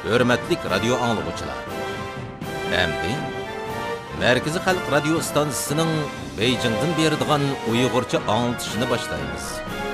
Hürmetlik radyo anlıqçılar. Әмді, Merkezi Xalq Radio Stansiyasının Beijing'den berdiğen Uygurca anlatışını başlayımız.